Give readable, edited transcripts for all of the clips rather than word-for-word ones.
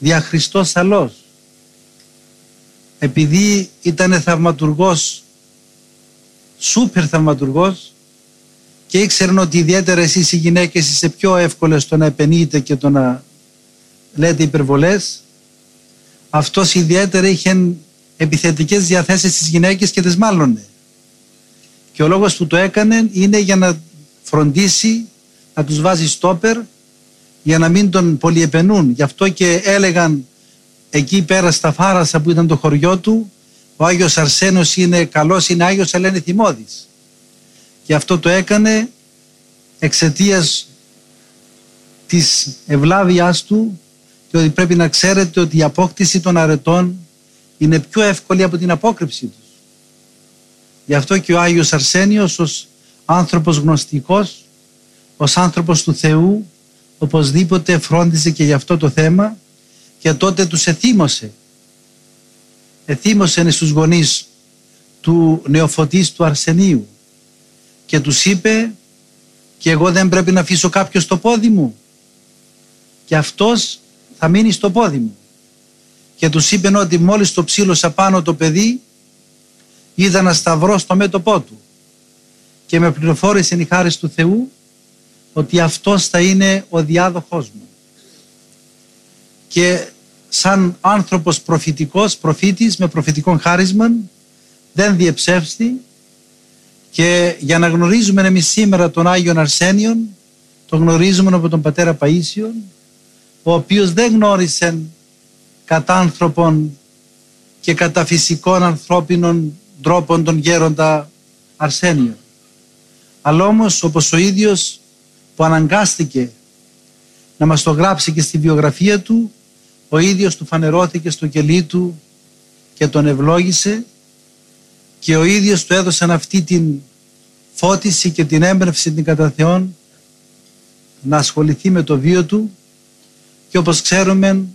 δια Χριστός αλός. Επειδή ήταν θαυματουργός, σούπερ θαυματουργός, και ήξεραν ότι ιδιαίτερα εσείς οι γυναίκες είστε πιο εύκολες στο να επενείτε και το να λέτε υπερβολές, αυτός ιδιαίτερα είχε επιθετικές διαθέσεις στις γυναίκες και τις μάλωνε. Και ο λόγος που το έκανε είναι για να φροντίσει, να τους βάζει στόπερ, για να μην τον πολυεπαινούν. Γι' αυτό και έλεγαν εκεί πέρα στα Φάρασα που ήταν το χωριό του, ο Άγιος Αρσένιος είναι καλός, είναι Άγιος, αλλά είναι θυμώδης. Και αυτό το έκανε εξαιτίας της ευλάβειάς του, και ότι πρέπει να ξέρετε ότι η απόκτηση των αρετών είναι πιο εύκολη από την απόκρυψή τους. Γι' αυτό και ο Άγιος Αρσένιος ως άνθρωπος γνωστικός, ως άνθρωπος του Θεού, οπωσδήποτε φρόντιζε και για αυτό το θέμα, και τότε τους εθύμωσε. Εθύμωσε στους γονείς του νεοφωτής του Αρσενίου και τους είπε, και εγώ δεν πρέπει να αφήσω κάποιο στο πόδι μου, και αυτός θα μείνει στο πόδι μου. Και τους είπε ότι μόλις το ψήλωσα πάνω το παιδί, είδα ένα σταυρό στο μέτωπό του, και με πληροφόρησε η χάρις του Θεού ότι αυτός θα είναι ο διάδοχός μου. Και σαν άνθρωπος προφήτης με προφητικών χάρισμα, δεν διεψεύστη, και για να γνωρίζουμε εμείς σήμερα τον Άγιον Αρσένιον, τον γνωρίζουμε από τον πατέρα Παΐσιον, ο οποίος δεν γνώρισε κατά άνθρωπον και κατά φυσικών ανθρώπινων τρόπων τον γέροντα Αρσένιο. Αλλά όμως, όπως ο ίδιος που αναγκάστηκε να μας το γράψει και στη βιογραφία του, ο ίδιος του φανερώθηκε στο κελί του και τον ευλόγησε, και ο ίδιος του έδωσαν αυτή την φώτιση και την έμπνευση την κατά Θεόν να ασχοληθεί με το βίο του. Και όπως ξέρουμε,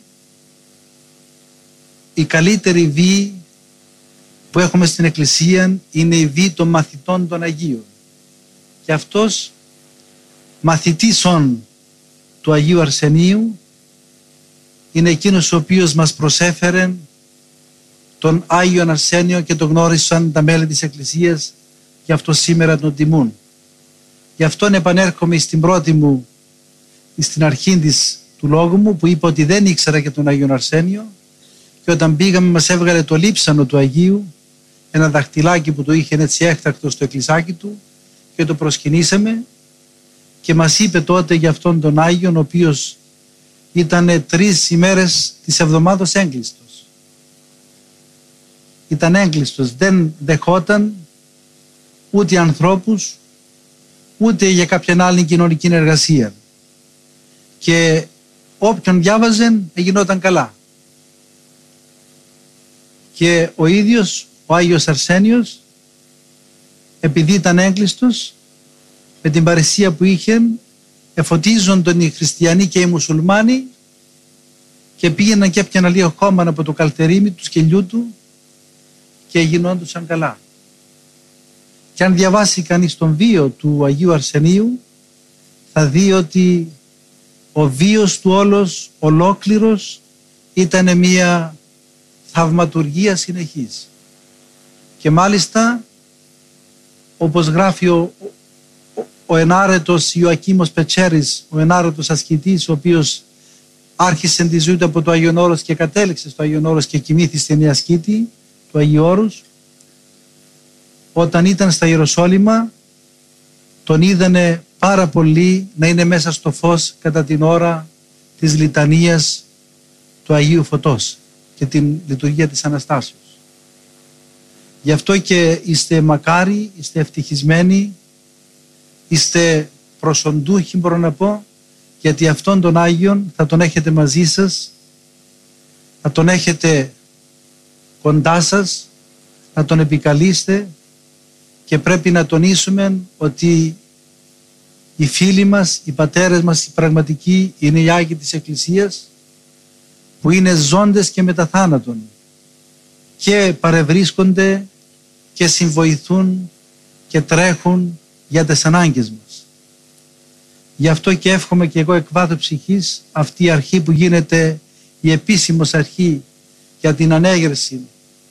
η καλύτερη βίη που έχουμε στην Εκκλησία είναι η βίη των μαθητών των Αγίων, και αυτός μαθητήσον του Αγίου Αρσενίου είναι εκείνος ο οποίος μας προσέφερε τον Άγιον Αρσένιο και τον γνώρισαν τα μέλη της Εκκλησίας, και αυτό σήμερα τον τιμούν. Γι' αυτόν επανέρχομαι στην πρώτη μου, στην αρχή του λόγου μου, που είπα ότι δεν ήξερα και τον Άγιον Αρσένιο, και όταν πήγαμε μας έβγαλε το λείψανο του Αγίου, ένα δαχτυλάκι που το είχε έτσι έκτακτο στο εκκλησάκι του, και το προσκυνήσαμε, και μας είπε τότε για αυτόν τον Άγιον, ο οποίος ήταν 3 ημέρες της εβδομάδος έγκλειστος. Ήταν έγκλειστος, δεν δεχόταν ούτε ανθρώπους, ούτε για κάποια άλλη κοινωνική εργασία. Και όποιον διάβαζε γινόταν καλά. Και ο ίδιος, ο Άγιος Αρσένιος, επειδή ήταν έγκλειστος, με την παρησία που είχε, εφωτίζονταν οι χριστιανοί και οι μουσουλμάνοι, και πήγαιναν και έπιαναν λίγο χώμα από το καλτερίμι του σκελιού του και γινόντουσαν καλά. Και αν διαβάσει κανείς τον βίο του Αγίου Αρσενίου, θα δει ότι ο βίος του όλος ολόκληρος ήταν μια θαυματουργία συνεχής. Και μάλιστα, όπως γράφει ο ενάρετος Ιωακήμος Πετσέρης, ο ενάρετος ασκητής, ο οποίος άρχισε τη ζωή του από το Άγιον Όρος και κατέληξε στο Άγιον Όρος και κοιμήθη στην ασκήτη του Αγίου Όρους, όταν ήταν στα Ιεροσόλυμα τον είδανε πάρα πολύ να είναι μέσα στο φως κατά την ώρα της λιτανίας του Αγίου Φωτός και την λειτουργία της Αναστάσεως. Γι' αυτό και είστε μακάρι, είστε ευτυχισμένοι, είστε προσοντούχοι, μπορώ να πω, γιατί αυτόν τον Άγιον θα τον έχετε μαζί σας, θα τον έχετε κοντά σας, να τον επικαλείστε, και πρέπει να τονίσουμε ότι οι φίλοι μας, οι πατέρες μας, οι πραγματικοί, είναι οι Άγιοι της Εκκλησίας, που είναι ζώντες και μετά θάνατον, και παρευρίσκονται και συμβοηθούν και τρέχουν για τις ανάγκες μας. Γι' αυτό και εύχομαι και εγώ εκ βάθου ψυχής αυτή η αρχή που γίνεται η επίσημος αρχή για την ανέγερση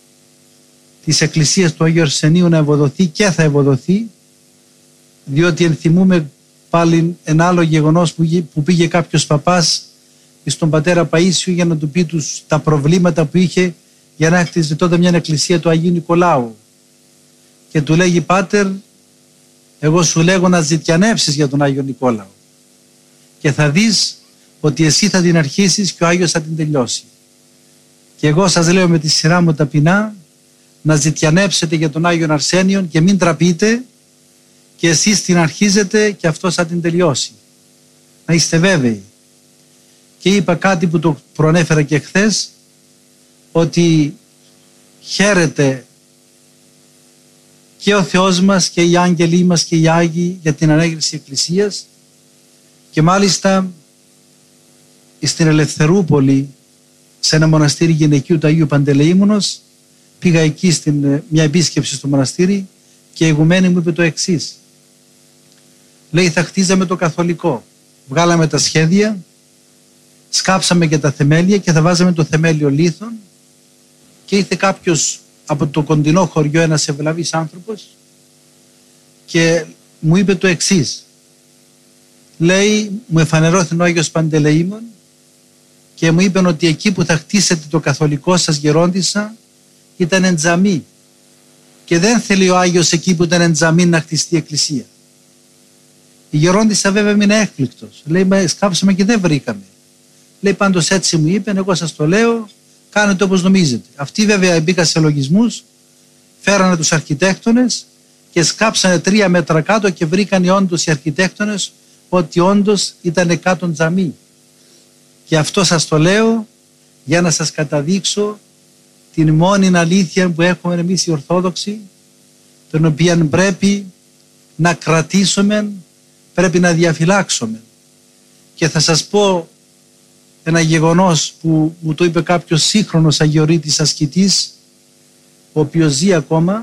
της Εκκλησίας του Αγίου Αρσενίου να ευωδοθεί και θα ευωδοθεί, διότι ενθυμούμε πάλι ένα άλλο γεγονός που πήγε κάποιος παπάς στον πατέρα Παΐσιο για να του πει τα προβλήματα που είχε για να χτίσει τότε μια εκκλησία του Αγίου Νικολάου, και του λέγει: «Πάτερ, εγώ σου λέγω να ζητιανεύσεις για τον Άγιο Νικόλαο και θα δεις ότι εσύ θα την αρχίσεις και ο Άγιος θα την τελειώσει. Και εγώ σας λέω με τη σειρά μου ταπεινά να ζητιανέψετε για τον Άγιον Αρσένιον και μην τραπείτε, και εσείς την αρχίζετε και αυτός θα την τελειώσει. Να είστε βέβαιοι». Και είπα κάτι που το προανέφερα και χθες, ότι χαίρεται και ο Θεός μας και οι άγγελοι μας και οι Άγιοι για την ανέγερση Εκκλησίας, και μάλιστα στην Ελευθερούπολη σε ένα μοναστήρι γυναικείου του Αγίου Παντελεήμονος πήγα εκεί μια επίσκεψη στο μοναστήρι και η ηγουμένη μου είπε το εξής. Λέει: θα χτίζαμε το καθολικό, βγάλαμε τα σχέδια, σκάψαμε και τα θεμέλια και θα βάζαμε το θεμέλιο λίθων, και ήρθε κάποιος από το κοντινό χωριό, ένας ευλαβής άνθρωπος, και μου είπε το εξής. Λέει: μου εφανερώθη ο Άγιος Παντελεήμων και μου είπαν ότι εκεί που θα χτίσετε το καθολικό σας, γερόντισσα, ήταν τζαμί, και δεν θέλει ο Άγιος εκεί που ήταν τζαμί να χτιστεί εκκλησία. Η γερόντισσα βέβαια έμεινε έκπληκτος. Λέει: σκάψαμε και δεν βρήκαμε. Λέει: πάντως έτσι μου είπαν, εγώ σας το λέω, κάνετε όπως νομίζετε. Αυτοί βέβαια μπήκαν σε λογισμούς, φέρανε τους αρχιτέκτονες και σκάψανε 3 μέτρα κάτω και βρήκαν όντως οι αρχιτέκτονες ότι όντως ήταν κάτω τζαμί. Και αυτό σας το λέω για να σας καταδείξω την μόνη αλήθεια που έχουμε εμείς οι Ορθόδοξοι, την οποία πρέπει να κρατήσουμε, πρέπει να διαφυλάξουμε. Και θα σας πω ένα γεγονός που μου το είπε κάποιος σύγχρονος αγιορείτης ασκητής, ο οποίος ζει ακόμα,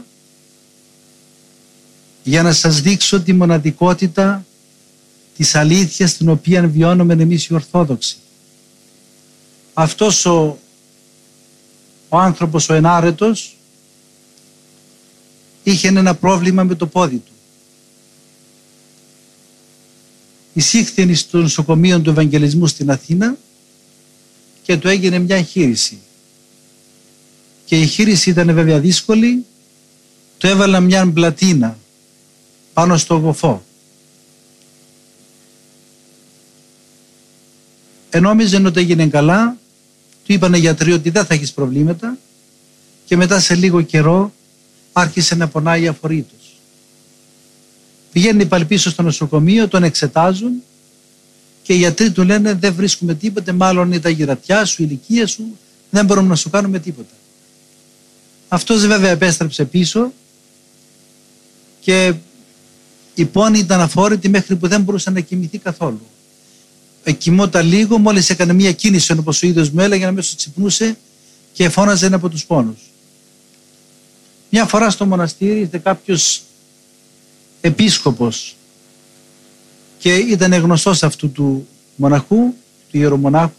για να σας δείξω τη μοναδικότητα της αλήθειας την οποία βιώνουμε εμείς οι Ορθόδοξοι. Αυτός ο άνθρωπος, ο ενάρετος, είχε ένα πρόβλημα με το πόδι του. Εισήχθη στο νοσοκομείο του Ευαγγελισμού στην Αθήνα και του έγινε μια εγχείρηση. Και η εγχείρηση ήταν βέβαια δύσκολη. Του έβαλα μια πλατίνα πάνω στο γοφό. Ενόμιζε ότι έγινε καλά, του είπανε οι γιατροί ότι δεν θα έχεις προβλήματα, και μετά σε λίγο καιρό άρχισε να πονάει αφορήτως. Πηγαίνει πάλι πίσω στο νοσοκομείο, τον εξετάζουν και οι γιατροί του λένε: δεν βρίσκουμε τίποτα, μάλλον είναι τα γυρατιά σου, η ηλικία σου, δεν μπορούμε να σου κάνουμε τίποτα. Αυτός βέβαια επέστρεψε πίσω και η πόνη ήταν αφόρητη μέχρι που δεν μπορούσε να κοιμηθεί καθόλου. Κοιμόταν λίγο, μόλις έκανε μια κίνηση όπως ο ίδιος μου έλεγε, αμέσως ξυπνούσε και φώναζε ένα από τους πόνους. Μια φορά στο μοναστήρι ήρθε κάποιος επίσκοπος και ήταν γνωστός αυτού του μοναχού, του ιερομονάχου,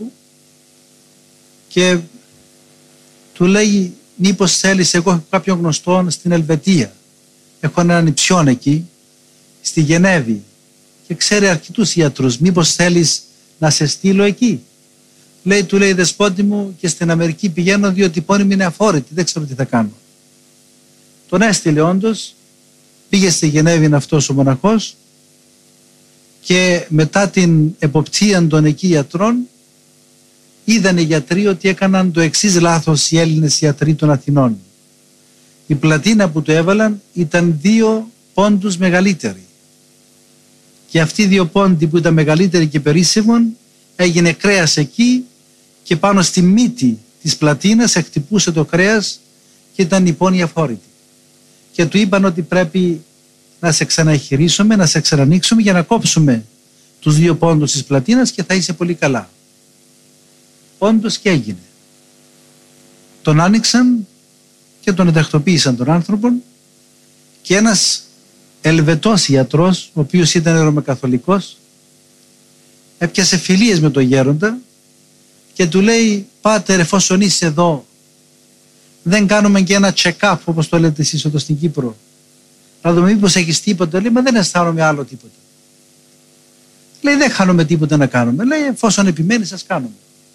και του λέει: μήπως θέλεις, εγώ έχω κάποιον γνωστό στην Ελβετία, έχω έναν υψιόν εκεί στη Γενέβη και ξέρει αρκετούς ιατρούς, μήπως θέλεις να σε στείλω εκεί? Του λέει: δεσπότη μου, και στην Αμερική πηγαίνω διότι η πόνη μου είναι αφόρητη, δεν ξέρω τι θα κάνω. Τον έστειλε όντως, πήγε στη Γενέβη αυτός ο μοναχός, και μετά την εποπτεία των εκεί ιατρών είδαν οι γιατροί ότι έκαναν το εξής λάθος οι Έλληνες ιατροί των Αθηνών. Η πλατίνα που του έβαλαν ήταν 2 πόντους μεγαλύτερη, και αυτοί οι 2 πόντοι που ήταν μεγαλύτεροι και περίσσευον έγινε κρέας εκεί, και πάνω στη μύτη της πλατίνας εκτυπούσε το κρέας και ήταν η πόνη αφόρητη. Και του είπαν ότι πρέπει να σε ξαναεγχειρήσουμε, να σε ξανανοίξουμε για να κόψουμε τους 2 πόντους της πλατίνας και θα είσαι πολύ καλά. Όντως και έγινε. Τον άνοιξαν και τον εντακτοποίησαν τον άνθρωπο, και ένας Ελβετός ιατρός, ο οποίος ήταν Ρωμαιοκαθολικός, έπιασε φιλίες με τον γέροντα και του λέει, πάτερ, εφόσον είσαι εδώ, δεν κάνουμε και ένα check-up, όπως το λέτε εσείς εδώ στην Κύπρο, να δούμε μήπως έχεις τίποτα? Λέει, μα δεν αισθάνομαι άλλο τίποτα. Λέει, δεν χάνουμε τίποτα να κάνουμε. Λέει, εφόσον επιμένεις, ας κάνουμε.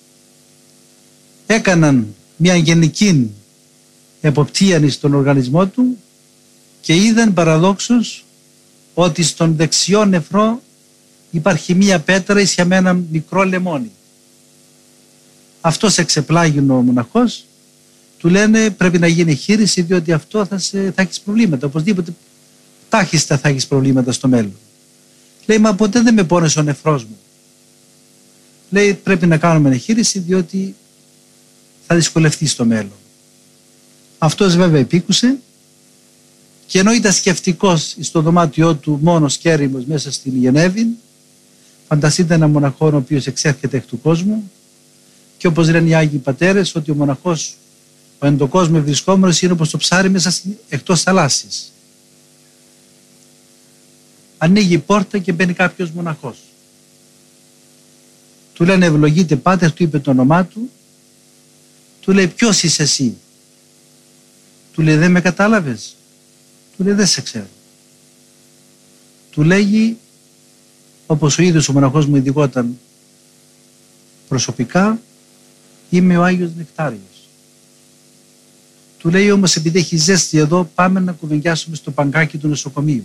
Έκαναν μια γενική εποπτεία στον οργανισμό του και είδαν παραδόξως ότι στον δεξιό νεφρό υπάρχει μια πέτρα ίσια με ένα μικρό λεμόνι. Αυτός εξεπλάγει ο μοναχός, του λένε πρέπει να γίνει χείριση, διότι αυτό θα έχεις προβλήματα. Οπωσδήποτε τάχιστα θα έχεις προβλήματα στο μέλλον. Λέει, μα ποτέ δεν με πόνεσε ο νεφρός μου. Λέει, πρέπει να κάνουμε εγχείρηση, διότι θα δυσκολευτεί στο μέλλον. Αυτός βέβαια επίκουσε και ενώ ήταν σκεφτικός στο δωμάτιό του μόνος και έρημος μέσα στην Γενέβη, φανταστείτε ένα μοναχό ο οποίος εξέρχεται εκ του κόσμου και όπως λένε οι Άγιοι Πατέρες, ότι ο μοναχός, ο εν το κόσμο βρισκόμενος, είναι όπως το ψάρι μέσα εκτός θαλάσσης. Ανοίγει η πόρτα και μπαίνει κάποιος μοναχός. Του λένε, ευλογείτε πάτερ, του είπε το όνομά του. Του λέει, ποιος είσαι εσύ? Του λέει, δεν με κατάλαβες? Του λέει, δεν σε ξέρω. Του λέγει, όπως ο ίδιος ο μοναχός μου ειδικόταν προσωπικά, είμαι ο Άγιος Νεκτάριος. Του λέει όμως, επειδή έχει ζέστη εδώ, πάμε να κουβεντιάσουμε στο παγκάκι του νοσοκομείου.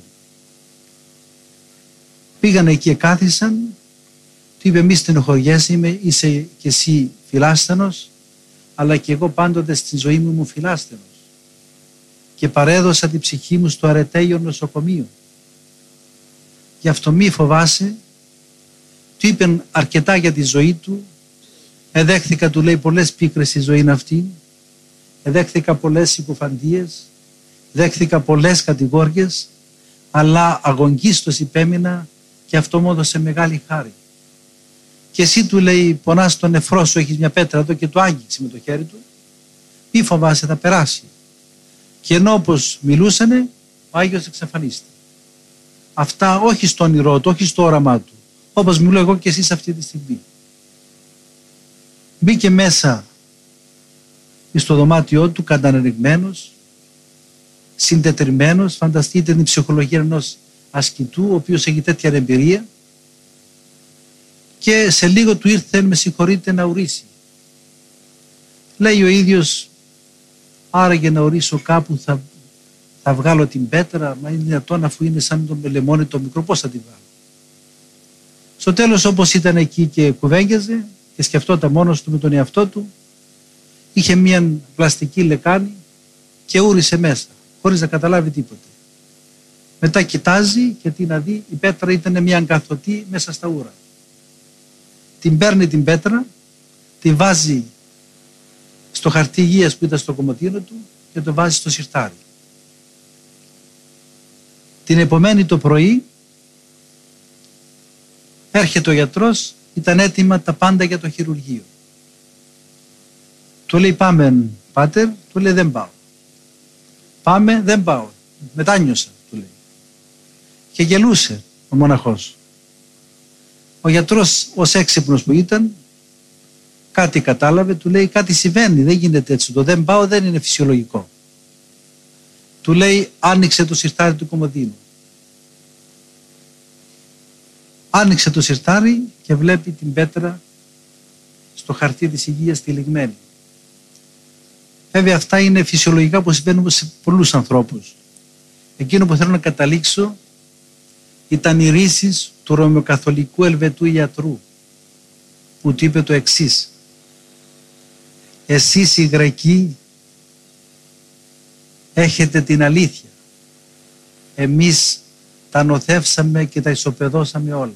Πήγαν εκεί, κάθισαν, του είπε, μη στενοχωριέσαι, είσαι και εσύ φιλάσθενος, αλλά και εγώ πάντοτε στη ζωή μου ήμουν φιλάσθενος και παρέδωσα την ψυχή μου στο αρετέιο νοσοκομείο. Γι' αυτό μη φοβάσαι. Του είπε αρκετά για τη ζωή του. Εδέχθηκα, του λέει, πολλές πίκρες στη ζωή αυτή. Εδέχθηκα πολλές συκοφαντίες. Δέχθηκα πολλές κατηγόριες. Αλλά αγωνγίστος υπέμεινα και αυτό μου έδωσε μεγάλη χάρη. Και εσύ, του λέει, πονάς τον νεφρό σου, έχεις μια πέτρα εδώ, και του άγγιξε με το χέρι του. Μη φοβάσαι, θα περάσει. Και ενώ όπως μιλούσανε, ο Άγιος εξαφανίστηκε. Αυτά όχι στο όνειρό του, όχι στο όραμά του, όπως μιλώ εγώ και εσείς αυτή τη στιγμή. Μπήκε μέσα στο δωμάτιό του, κατανεριγμένος, συντετριμμένος. Φανταστείτε την ψυχολογία ενός ασκητού, ο οποίος έχει τέτοια εμπειρία, και σε λίγο του ήρθε, με συγχωρείτε, να ουρήσει. Λέει ο ίδιος, άραγε να ουρήσω κάπου, θα βγάλω την πέτρα, μα είναι δυνατόν, αφού είναι σαν το λεμόνι το μικρό, πώς θα την βγάλω? Στο τέλος, όπως ήταν εκεί και κουβέντιαζε και σκεφτόταν μόνος του με τον εαυτό του, είχε μια πλαστική λεκάνη και ούρισε μέσα, χωρίς να καταλάβει τίποτε. Μετά κοιτάζει και τι να δει, η πέτρα ήταν μια αγκαθωτή μέσα στα ούρα. Την παίρνει την πέτρα, τη βάζει στο χαρτί υγείας που ήταν στο κομμωτίνο του και το βάζει στο σιρτάρι. Την επομένη το πρωί έρχεται ο γιατρός, ήταν έτοιμα τα πάντα για το χειρουργείο. Του λέει, πάμε πάτερ? Του λέει, δεν πάω. Πάμε? Δεν πάω. Μετάνιωσα, του λέει. Και γελούσε ο μοναχός. Ο γιατρός, ως έξυπνος που ήταν, κάτι κατάλαβε, του λέει, κάτι συμβαίνει, δεν γίνεται έτσι, το δεν πάω δεν είναι φυσιολογικό. Του λέει, άνοιξε το σιρτάρι του κομμωτίνου. Άνοιξε το σιρτάρι και βλέπει την πέτρα στο χαρτί της υγείας τυλιγμένη. Βέβαια αυτά είναι φυσιολογικά που συμβαίνουν σε πολλούς ανθρώπους. Εκείνο που θέλω να καταλήξω ήταν οι ρίσεις του ρωμαιοκαθολικού Ελβετού ιατρού, που του είπε το εξής: εσείς οι Γρεκοί έχετε την αλήθεια, εμείς τα νοθεύσαμε και τα ισοπεδώσαμε όλα.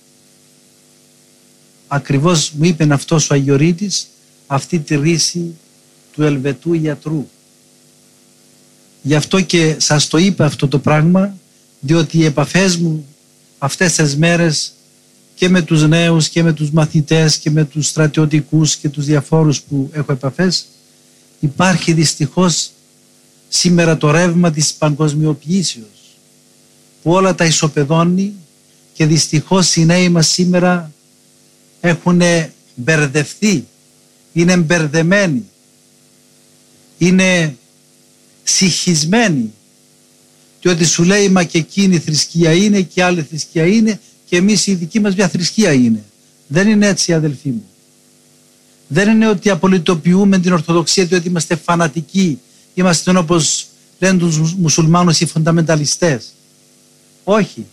Ακριβώς μου είπε αυτός ο Αγιορείτης αυτή τη ρίση του Ελβετού ιατρού. Γι' αυτό και σας το είπα αυτό το πράγμα, διότι οι επαφές μου αυτές τις μέρες και με τους νέους και με τους μαθητές και με τους στρατιωτικούς και τους διαφόρους που έχω επαφές, υπάρχει δυστυχώς σήμερα το ρεύμα της παγκοσμιοποιήσεως που όλα τα ισοπεδώνει, και δυστυχώς οι νέοι μας σήμερα έχουν μπερδευτεί είναι μπερδεμένοι, είναι συγχυσμένοι, και ότι σου λέει μα και εκείνη θρησκεία είναι και άλλη θρησκεία είναι και εμείς η δική μας μια θρησκεία είναι. Δεν είναι έτσι, αδελφοί μου. Δεν είναι ότι απολυτοποιούμε την Ορθοδοξία διότι είμαστε φανατικοί, είμαστε όπως λένε τους μουσουλμάνους οι φονταμενταλιστές. Όχι.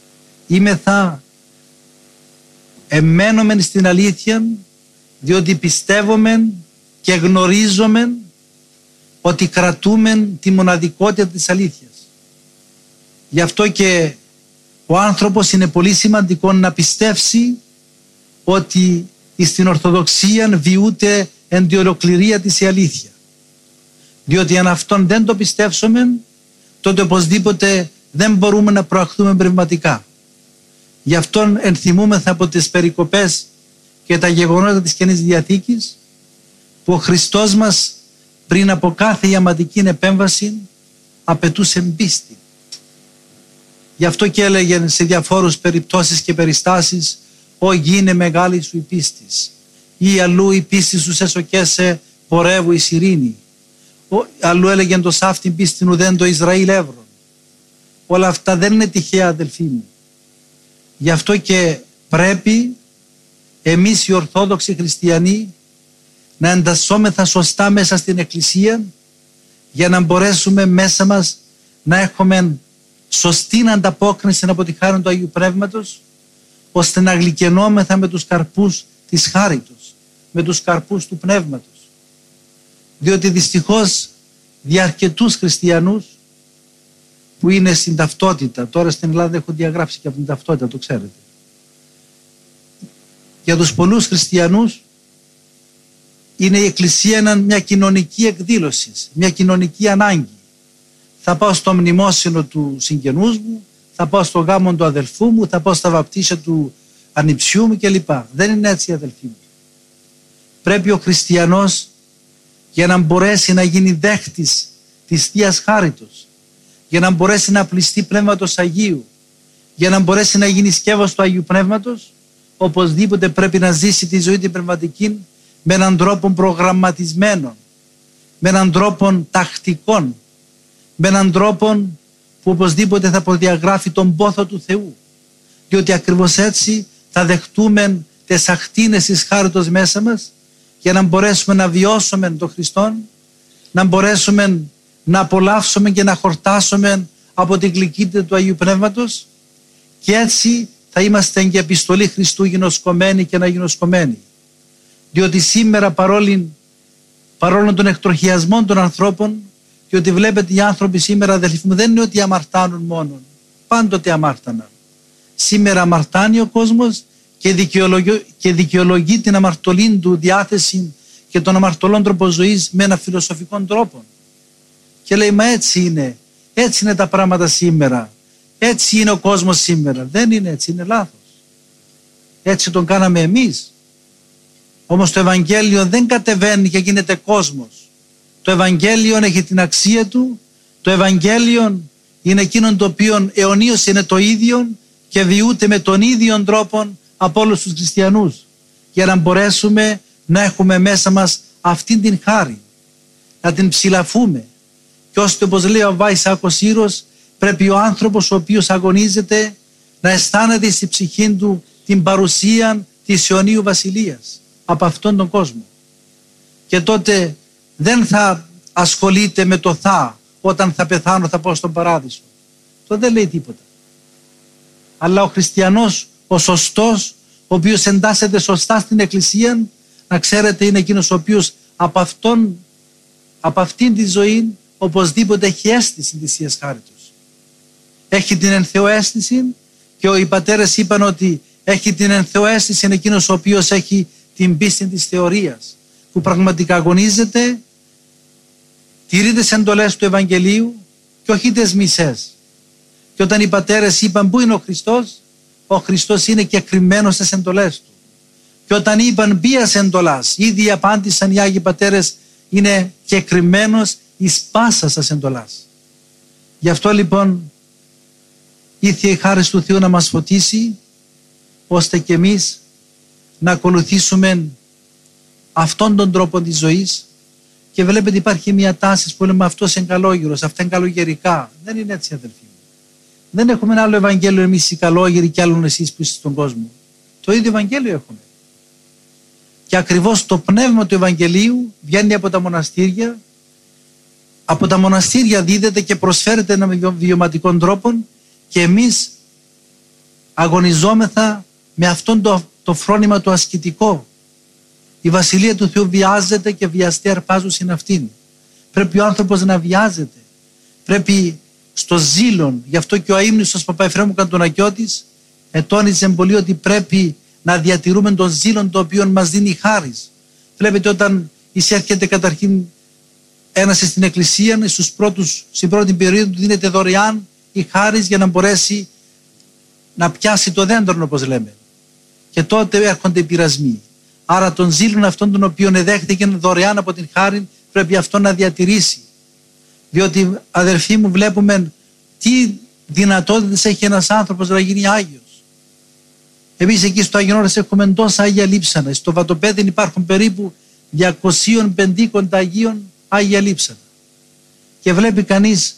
Εμένομεν στην αλήθεια, διότι πιστεύουμε και γνωρίζουμε ότι κρατούμε τη μοναδικότητα της αλήθειας. Γι' αυτό και ο άνθρωπος είναι πολύ σημαντικό να πιστεύσει ότι στην Ορθοδοξία βιούται εν τη ολοκληρία της η αλήθεια. Διότι αν αυτόν δεν το πιστεύσουμε, τότε οπωσδήποτε δεν μπορούμε να προαχθούμε πνευματικά. Γι' αυτόν ενθυμούμεθα από τις περικοπές και τα γεγονότα της Καινής Διαθήκης, που ο Χριστός μας πριν από κάθε ιαματική επέμβαση απαιτούσε πίστη. Γι' αυτό και έλεγε σε διαφόρους περιπτώσεις και περιστάσεις, «Ω γίνε μεγάλη σου η πίστης» ή αλλού «Η πίστη σου σε σοκέσε πορεύου εις ειρήνη». Αλλού έλεγε το «Σάφτην πίστην ουδέν το Ισραήλ εύρων». Όλα αυτά δεν είναι τυχαία, αδελφοί μου. Γι' αυτό και πρέπει εμείς οι Ορθόδοξοι Χριστιανοί να εντασσόμεθα σωστά μέσα στην Εκκλησία, για να μπορέσουμε μέσα μας να έχουμε σωστή ανταπόκριση από τη χάρη του Αγίου Πνεύματος, ώστε να γλυκαινόμεθα με τους καρπούς της χάριτος, με τους καρπούς του Πνεύματος. Διότι δυστυχώς για αρκετούς χριστιανούς που είναι στην ταυτότητα, τώρα στην Ελλάδα έχω διαγράψει και από την ταυτότητα, το ξέρετε. Για τους πολλούς χριστιανούς είναι η Εκκλησία μια κοινωνική εκδήλωση, μια κοινωνική ανάγκη. Θα πάω στο μνημόσυνο του συγγενούς μου, θα πάω στο γάμο του αδελφού μου, θα πάω στα βαπτίσια του ανιψιού μου κλπ. Δεν είναι έτσι, αδελφοί μου. Πρέπει ο χριστιανός, για να μπορέσει να γίνει δέχτης της Θείας Χάριτος, για να μπορέσει να πληστεί Πνεύματος Αγίου, για να μπορέσει να γίνει σκεύος του Αγίου Πνεύματος, οπωσδήποτε πρέπει να ζήσει τη ζωή την πνευματική με έναν τρόπο προγραμματισμένο, με έναν τρόπο τακτικών, με έναν τρόπο που οπωσδήποτε θα προδιαγράφει τον πόθο του Θεού. Διότι ακριβώς έτσι θα δεχτούμε τις ακτίνες της χάριτος μέσα μας, για να μπορέσουμε να βιώσουμε τον Χριστόν, να μπορέσουμε να απολαύσουμε και να χορτάσουμε από την γλυκύτητα του Αγίου Πνεύματος, και έτσι θα είμαστε και επιστολή Χριστού γινωσκωμένοι και αναγινωσκωμένοι. Διότι σήμερα παρόλο των εκτροχιασμών των ανθρώπων, και ότι βλέπετε οι άνθρωποι σήμερα, αδελφοί μου, δεν είναι ότι αμαρτάνουν μόνο. Πάντοτε αμάρταναν. Σήμερα αμαρτάνει ο κόσμος και δικαιολογεί την αμαρτωλή του διάθεση και τον αμαρτωλόν τρόπο ζωής με ένα φιλοσοφικό τρόπο. Και λέει, μα έτσι είναι τα πράγματα σήμερα. Έτσι είναι ο κόσμος σήμερα. Δεν είναι έτσι, είναι λάθος. Έτσι τον κάναμε εμείς. Όμως το Ευαγγέλιο δεν κατεβαίνει και γίνεται κόσμος. Το Ευαγγέλιο έχει την αξία του. Το Ευαγγέλιο είναι εκείνον το οποίο αιωνίως είναι το ίδιο και βιούται με τον ίδιο τρόπο από όλους τους χριστιανούς, για να μπορέσουμε να έχουμε μέσα μας αυτήν την χάρη, να την ψηλαφούμε. Και ώστε, όπως λέει ο Βάης-Άκος Ήρος, πρέπει ο άνθρωπος ο οποίος αγωνίζεται να αισθάνεται στη ψυχή του την παρουσία της αιωνίου βασιλείας από αυτόν τον κόσμο. Και τότε δεν θα ασχολείται με το όταν θα πεθάνω θα πάω στον παράδεισο. Το δεν λέει τίποτα. Αλλά ο χριστιανός, ο σωστός, ο οποίος εντάσσεται σωστά στην Εκκλησία, να ξέρετε είναι εκείνος ο οποίος από αυτήν τη ζωή οπωσδήποτε έχει αίσθηση της Θείας Χάριτος. Έχει την ενθεοαίσθηση, και οι πατέρες είπαν ότι έχει την ενθεοαίσθηση είναι εκείνος ο οποίος έχει την πίστη της θεωρίας, που πραγματικά αγωνίζεται, τηρεί τις εντολές του Ευαγγελίου και όχι τις μισές. Και όταν οι πατέρες είπαν πού είναι ο Χριστός είναι και κρυμμένος στις εντολές του. Και όταν είπαν ποίας εντολάς, ήδη απάντησαν οι Άγιοι Πατέρες, είναι και κρυμμένος εις πάσα σας εντολάς. Γι' αυτό λοιπόν ήρθε η χάρις του Θεού να μας φωτίσει, ώστε και εμείς να ακολουθήσουμε αυτόν τον τρόπο της ζωής και βλέπετε υπάρχει μια τάση που λέμε αυτός είναι καλόγερος, αυτά είναι καλογερικά. Δεν είναι έτσι, αδελφοί μου. Δεν έχουμε ένα άλλο Ευαγγέλιο εμείς οι καλόγεροι και άλλον εσείς που είστε στον κόσμο. Το ίδιο Ευαγγέλιο έχουμε. Και ακριβώς το πνεύμα του Ευαγγελίου βγαίνει από τα μοναστήρια. Από τα μοναστήρια δίδεται και προσφέρεται με βιωματικών τρόπων και εμείς αγωνιζόμεθα με αυτόν το φρόνημα το ασκητικό. Η Βασιλεία του Θεού βιάζεται και βιαστεί αρπάζουν στην αυτήν. Πρέπει ο άνθρωπος να βιάζεται. Πρέπει στο ζήλον. Γι' αυτό και ο αείμνηστος Παπαεφρέμου Καντονακιώτης ετώνιζε πολύ ότι πρέπει να διατηρούμε τον ζήλον το οποίο μας δίνει η χάρις. Βλέπετε όταν εισέρχεται καταρχήν ένας στην εκκλησία, στην πρώτη περίοδο του δίνεται δωρεάν η χάρις για να μπορέσει να πιάσει το δέντρο, όπως λέμε. Και τότε έρχονται οι πειρασμοί. Άρα τον ζήλον αυτόν τον οποίο εδέχτηκε δωρεάν από την χάρη πρέπει αυτό να διατηρήσει. Διότι αδερφοί μου βλέπουμε τι δυνατότητες έχει ένας άνθρωπος να γίνει Άγιος. Εμείς εκεί στο Άγιον Όρος έχουμε τόσα Άγια Λείψανα. Στο Βατοπέδιν υπάρχουν περίπου 250 Αγίων Άγια Λείψανα. Και βλέπει κανείς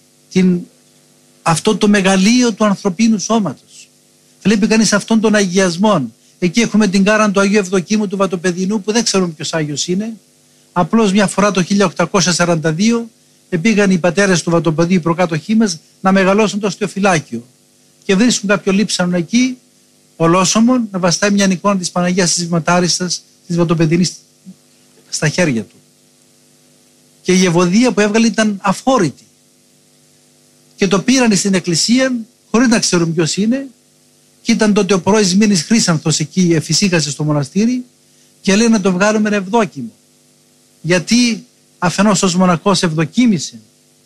αυτό το μεγαλείο του ανθρωπίνου σώματος. Βλέπει κανείς αυτόν τον αγιασμό. Εκεί έχουμε την κάρα του Αγίου Ευδοκίμου του Βατοπεδινού που δεν ξέρουμε ποιος Άγιος είναι. Απλώς μια φορά το 1842 πήγαν οι πατέρες του Βατοπεδίου, οι προκάτοχοί μας, να μεγαλώσουν το στεοφυλάκιο. Και βρίσκουν κάποιο λείψανο εκεί, ολόσωμον, να βαστάει μια εικόνα της Παναγίας της Ματάριστας, της Βατοπεδινής, στα χέρια του. Και η ευωδία που έβγαλε ήταν αφόρητη. Και το πήραν στην εκκλησία, χωρίς να ξέρουν ποιος είναι, και ήταν τότε ο πρώην Μήνης Χρύσανθος εκεί, εφησύχασε στο μοναστήρι, και λέει να το βγάλουμε ευδόκιμο. Γιατί αφενός ως μοναχός ευδοκίμησε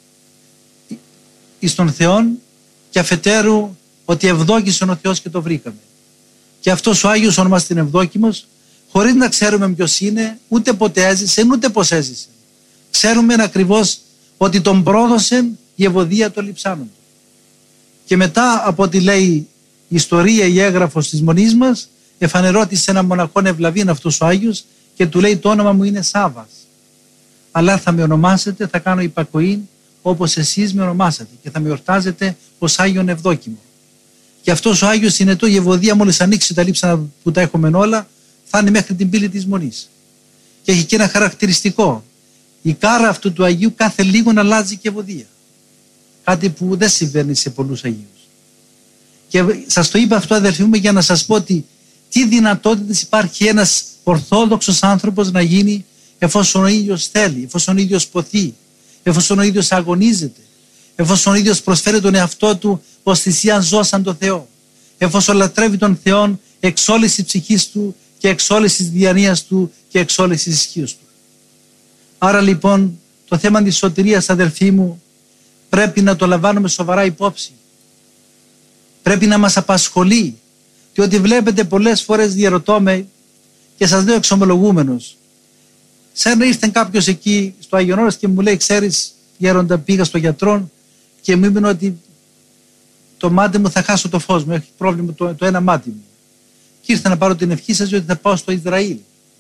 εις τον Θεόν και αφετέρου ότι ευδόκησε ο Θεός και το βρήκαμε. Και αυτός ο Άγιος ονομάζεται Ευδόκιμος, χωρίς να ξέρουμε ποιος είναι, ούτε ποτέ έζησε, ούτε πώς έζησε. Ξέρουμε ακριβώς ότι τον πρόδωσε η ευωδία των λειψάνων του. Και μετά από ό,τι λέει η ιστορία, η έγγραφος της μονής μας, εφανερώθησε ένα μοναχόν ευλαβήν αυτός ο Άγιος και του λέει το όνομα μου είναι Σάββας. Αλλά θα με ονομάσετε, θα κάνω υπακοή όπως εσείς με ονομάσατε και θα με εορτάζετε ως Άγιον Ευδόκιμο. Και αυτός ο Άγιος είναι το η ευωδία μόλις ανοίξει τα λείψανα που τα έχουμε όλα, θα είναι μέχρι την πύλη της μονής. Και έχει και ένα χαρακτηριστικό. Η κάρα αυτού του Αγίου κάθε λίγο να αλλάζει και ευωδία. Κάτι που δεν συμβαίνει σε πολλούς Αγίους. Και σας το είπα αυτό αδελφοί μου για να σας πω ότι τι δυνατότητες υπάρχει ένας ορθόδοξος άνθρωπος να γίνει εφόσον ο ίδιος θέλει, εφόσον ο ίδιος ποθεί, εφόσον ο ίδιος αγωνίζεται, εφόσον ο ίδιος προσφέρει τον εαυτό του ως θυσίαν ζώα σαν τον Θεό, εφόσον λατρεύει τον Θεόν εξ όλης της ψυχής του και εξ όλης της διανοίας του και εξ όλης της ισχύως του. Άρα λοιπόν το θέμα της σωτηρίας αδελφοί μου πρέπει να το λαμβάνουμε σοβαρά υπόψη. Πρέπει να μας απασχολεί, διότι βλέπετε πολλές φορές διαρωτώμε και σας λέω εξομολογούμενος. Σαν να ήρθε κάποιος εκεί στο Άγιον Όρος και μου λέει ξέρεις γέροντα πήγα στο γιατρό και μου είπε ότι το μάτι μου θα χάσω το φως μου, έχει πρόβλημα το ένα μάτι μου. Και ήρθα να πάρω την ευχή σας ότι θα πάω στο Ισραήλ.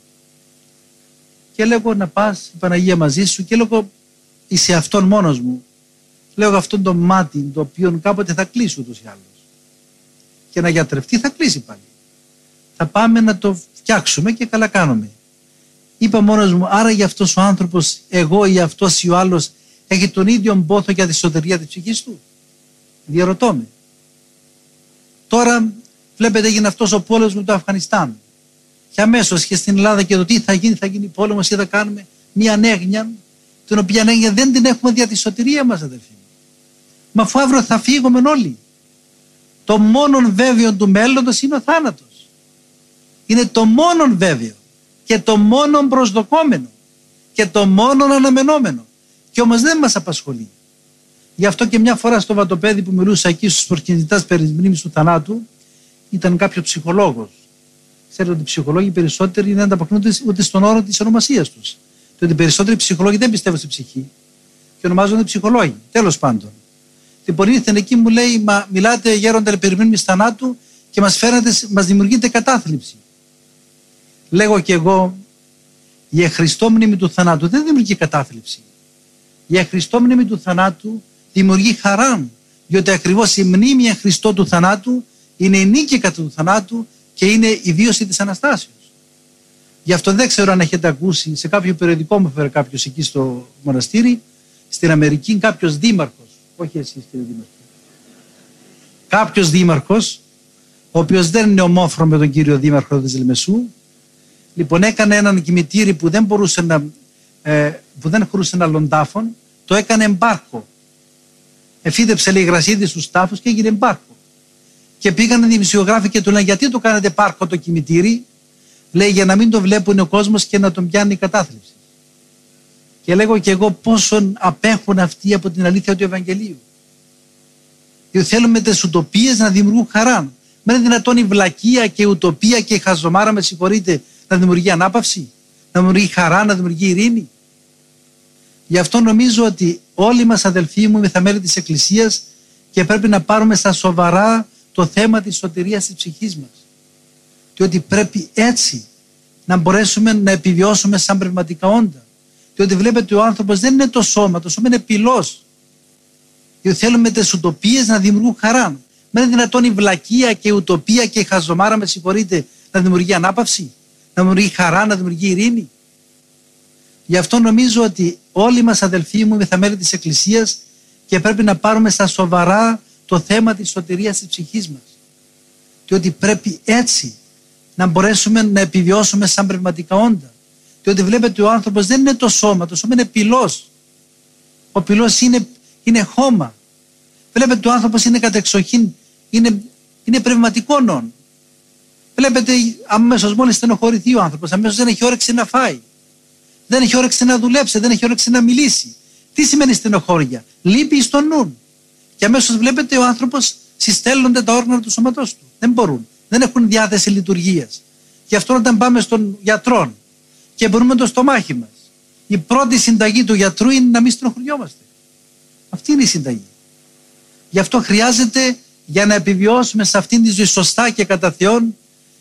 Και λέγω να πας η Παναγία μαζί σου και λέγω είσαι αυτόν μόνος μου. Λέω αυτόν το μάτι το οποίο κάποτε θα κλείσει ούτως ή άλλως. Και να γιατρευτεί θα κλείσει πάλι. Θα πάμε να το φτιάξουμε και καλά κάνουμε. Είπα μόνος μου, άρα για αυτός ο άνθρωπος, εγώ ή αυτός ή ο άλλος, έχει τον ίδιο πόθο για τη σωτηρία της ψυχής του. Διαρωτώ με. Τώρα βλέπετε έγινε αυτός ο πόλεμος με το Αφγανιστάν. Και αμέσως και στην Ελλάδα και το τι θα γίνει πόλεμος ή θα κάνουμε μια ανέγνια, την οποία ανέγνια δεν την έχουμε δια τη σωτηρία μας αδελφοί. Μα αφού αύριο θα φύγουμε όλοι. Το μόνον βέβαιο του μέλλοντος είναι ο θάνατος. Είναι το μόνον βέβαιο και το μόνον προσδοκόμενο και το μόνον αναμενόμενο. Και όμως δεν μας απασχολεί. Γι' αυτό και μια φορά στο Βατοπέδι που μιλούσα εκεί στους προκυνητάς περί μνήμης του θανάτου ήταν κάποιος ψυχολόγος. Ξέρετε ότι οι ψυχολόγοι περισσότεροι δεν ανταποκρίνονται ούτε στον όρο της ονομασίας τους. Διότι οι περισσότεροι ψυχολόγοι δεν πιστεύουν στη ψυχή και ονομάζονται ψυχολόγοι. Τέλος πάντων. Λοιπόν ήρθαν εκεί μου λέει μα μιλάτε γέροντα περί μνήμης θανάτου και μας δημιουργείται κατάθλιψη. Λέγω και εγώ Η εχριστό μνήμη του θανάτου δεν δημιουργεί κατάθλιψη. Η εχριστό μνήμη του θανάτου δημιουργεί χαρά, διότι ακριβώς η μνήμη εχριστό του θανάτου είναι η νίκη κατά του θανάτου και είναι η βίωση της Αναστάσεως. Γι' αυτό δεν ξέρω αν έχετε ακούσει, σε κάποιο περιοδικό μου έφερε κάποιος εκεί στο μοναστήρι, στην Αμερική, κάποιος δήμαρχος, όχι εσείς κύριε δήμαρχε, κάποιος δήμαρχος, ο οποίος δεν είναι ομόφωνο με τον κύριο δήμαρχο της Λεμεσού, λοιπόν έκανε έναν κημητήρι που δεν χωρούσε ένα λοντάφον, το έκανε μπάρκο. Εφύδεψε λέει γρασίδι στους τάφους και έγινε μπάρκο. Και πήγαν οι δημοσιογράφοι και του λένε γιατί το κάνετε μπάρκο το κημητήρι, λέει για να μην το βλέπουν ο κόσμος και να τον πιάνει η κατάθλιψη. Και λέγω και εγώ πόσον απέχουν αυτοί από την αλήθεια του Ευαγγελίου. Διότι θέλουμε τις ουτοπίες να δημιουργούν χαρά. Δεν είναι δυνατόν η βλακεία και η ουτοπία και η χαζομάρα, με συγχωρείτε, να δημιουργεί ανάπαυση, να δημιουργεί χαρά, να δημιουργεί ειρήνη. Γι' αυτό νομίζω ότι όλοι μας αδελφοί μου είμαστε μέλη της Εκκλησίας και πρέπει να πάρουμε στα σοβαρά το θέμα της σωτηρίας της ψυχής μας. Διότι πρέπει έτσι να μπορέσουμε να επιβιώσουμε σαν πνευματικά όντα. Διότι βλέπετε ο άνθρωπος δεν είναι το σώμα είναι πυλός. Διότι θέλουμε τις ουτοπίες να δημιουργούν χαρά. Δεν είναι δυνατόν η βλακεία και η ουτοπία και η χαζομάρα, με συγχωρείτε, να δημιουργεί ανάπαυση, να δημιουργεί χαρά, να δημιουργεί ειρήνη. Γι' αυτό νομίζω ότι όλοι μας αδελφοί μου είμαστε μέλη της Εκκλησίας και πρέπει να πάρουμε στα σοβαρά το θέμα της σωτηρίας της ψυχής μας. Διότι πρέπει έτσι να μπορέσουμε να επιβιώσουμε σαν πνευματικά όντα. Διότι βλέπετε ο άνθρωπος δεν είναι το σώμα είναι πυλός. Ο πυλός είναι χώμα. Βλέπετε ο άνθρωπος είναι κατεξοχήν, είναι πνευματικό νόν. Βλέπετε αμέσως μόλις στενοχωρηθεί ο άνθρωπος, αμέσως δεν έχει όρεξη να φάει. Δεν έχει όρεξη να δουλέψει, δεν έχει όρεξη να μιλήσει. Τι σημαίνει στενοχώρια? Λείπει στον νου. Και αμέσως βλέπετε ο άνθρωπος συστέλλονται τα όργανα του σώματός του. Δεν μπορούν, δεν έχουν διάθεση λειτουργίας. Γι' αυτό όταν πάμε στον γιατρό και μπορούμε το στομάχι μας, η πρώτη συνταγή του γιατρού είναι να μην στενοχωριόμαστε. Αυτή είναι η συνταγή. Γι' αυτό χρειάζεται για να επιβιώσουμε σε αυτήν τη ζωή σωστά και κατά Θεόν,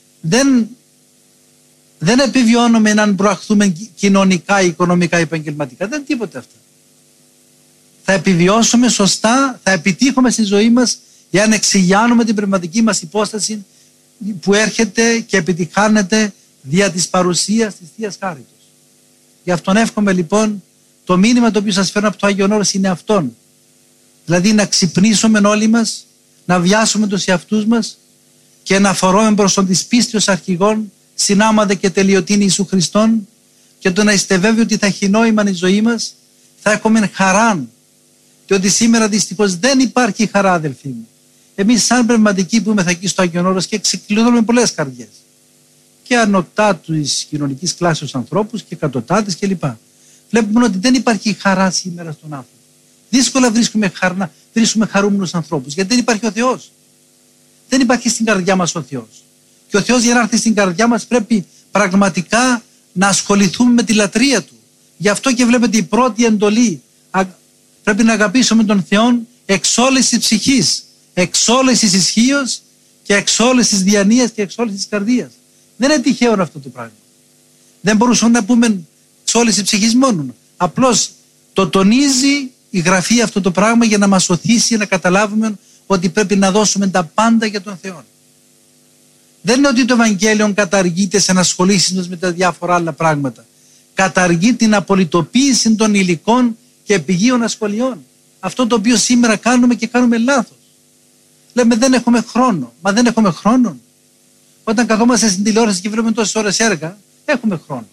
δεν επιβιώνουμε να προαχθούμε κοινωνικά, οικονομικά, επαγγελματικά. Δεν είναι τίποτα αυτά. Θα επιβιώσουμε σωστά, θα επιτύχουμε στη ζωή μας για να εξηγιάνουμε την πνευματική μας υπόσταση που έρχεται και επιτυχάνεται δια της παρουσίας της Θείας Χάριτος. Γι' αυτόν εύχομαι λοιπόν το μήνυμα το οποίο σας φέρνω από το Άγιον Όρος είναι αυτόν. Δηλαδή να ξυπνήσουμε όλοι μας, να βιάσουμε τους εαυτούς μας και να φορούμε προς τον της πίστεως αρχηγών συνάμαδε και τελειωτήν Ιησού Χριστόν και το να είστε βέβαιοι ότι θα έχει νόημα η ζωή μας, θα έχουμε χαρά. Και ότι σήμερα δυστυχώς δεν υπάρχει χαρά, αδελφοί μου. Εμείς σαν πνευματικοί που είμαστε εκεί στο Άγιον Όρος και ξεκλειδώνουμε πολλές καρδιές. Και ανωτά της κοινωνικής κλάσης ανθρώπους και κατωτάτες κλπ. Βλέπουμε ότι δεν υπάρχει χαρά σήμερα στον άνθρωπο. Δύσκολα βρίσκουμε χαρούμενους ανθρώπους, γιατί δεν υπάρχει ο Θεός. Δεν υπάρχει στην καρδιά μας ο Θεός. Και ο Θεός για να έρθει στην καρδιά μας πρέπει πραγματικά να ασχοληθούμε με τη λατρεία Του. Γι' αυτό και βλέπετε η πρώτη εντολή. Πρέπει να αγαπήσουμε τον Θεό εξ όλης της ψυχής, εξ όλης της ισχύως και εξ όλης της διανοίας και εξ όλης της καρδίας. Δεν είναι τυχαίο αυτό το πράγμα. Δεν μπορούσαμε να πούμε εξ όλης της ψυχής μόνο. Απλώς το τονίζει η Γραφή αυτό το πράγμα για να μας οθήσει να καταλάβουμε ότι πρέπει να δώσουμε τα πάντα για τον Θεό. Δεν είναι ότι το Ευαγγέλιο καταργείται σε ανασχολήσεις μας με τα διάφορα άλλα πράγματα. Καταργεί την απολυτοποίηση των υλικών και πηγείων ασχολιών. Αυτό το οποίο σήμερα κάνουμε και κάνουμε λάθος. Λέμε δεν έχουμε χρόνο. Μα δεν έχουμε χρόνο. Όταν καθόμαστε στην τηλεόραση και βλέπουμε τόσες ώρες έργα, έχουμε χρόνο.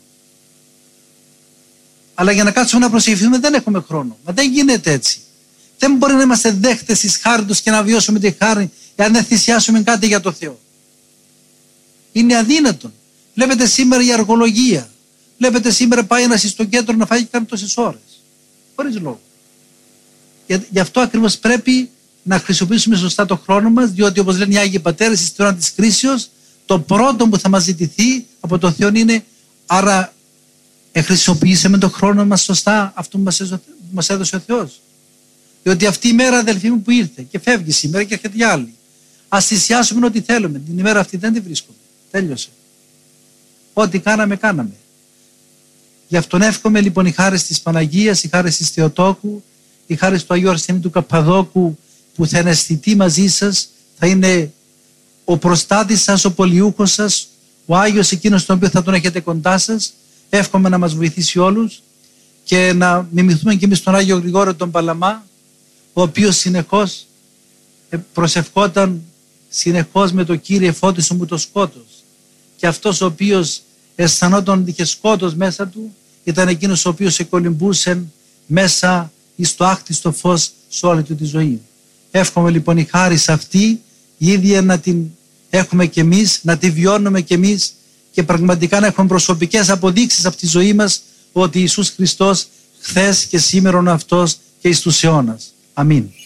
Αλλά για να κάτσουμε να προσευχηθούμε δεν έχουμε χρόνο. Μα δεν γίνεται έτσι. Δεν μπορεί να είμαστε δέχτες της χάριτος και να βιώσουμε τη χάρη εάν δεν θυσιάσουμε κάτι για το Θεό. Είναι αδύνατον. Βλέπετε σήμερα η αργολογία. Βλέπετε σήμερα πάει ένας στο κέντρο να φάει και κάνει τόσες ώρες. Χωρίς λόγο. Γι' αυτό ακριβώς πρέπει να χρησιμοποιήσουμε σωστά το χρόνο μας, διότι όπως λένε οι Άγιοι Πατέρες, στην ώρα της κρίσεως, το πρώτο που θα μας ζητηθεί από το Θεό είναι άρα χρησιμοποιήσαμε το χρόνο μας σωστά αυτό που μας έδωσε ο Θεός. Διότι αυτή η μέρα, αδελφοί μου, που ήρθε και φεύγει σήμερα και έρχεται η άλλη. Ας θυσιάσουμε ό,τι θέλουμε. Την ημέρα αυτή δεν τη βρίσκουμε. Τέλειωσε. Ό,τι κάναμε, κάναμε. Γι' αυτόν εύχομαι λοιπόν η χάρις της Παναγίας, η χάρις της Θεοτόκου, η χάρις του Αγίου Αρσενίου του Καππαδόκου, που θα είναι αισθητή μαζί σας, θα είναι ο προστάτης σας, ο πολιούχος σας, ο Άγιος εκείνος τον οποίο θα τον έχετε κοντά σας. Εύχομαι να μας βοηθήσει όλους και να μιμηθούμε και εμείς τον Άγιο Γρηγόριο τον Παλαμά, ο οποίος συνεχώς προσευχόταν συνεχώς με το Κύριε φώτισον μου το σκότος. Και αυτός ο οποίος αισθανόταν ότι είχε σκότος μέσα του ήταν εκείνος ο οποίος εκολυμπούσε μέσα στο άκτιστο φως σε όλη του τη ζωή. Εύχομαι λοιπόν η χάρις αυτή η ίδια να την έχουμε κι εμείς, να τη βιώνουμε κι εμείς και πραγματικά να έχουμε προσωπικές αποδείξεις από τη ζωή μας ότι Ιησούς Χριστός χθες και σήμερον αυτός και εις τους αιώνας. Αμήν.